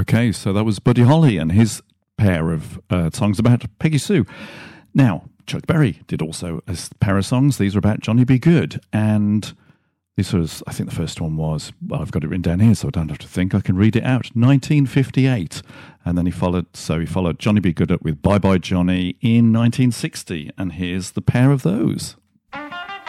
Okay, so that was Buddy Holly and his pair of songs about Peggy Sue. Now, Chuck Berry did also a pair of songs. These are about Johnny B. Goode. And this was, I think the first one was, well, I've got it written down here so I don't have to think. I can read it out. 1958. And then he followed Johnny B. Goode up with Bye Bye Johnny in 1960. And here's the pair of those.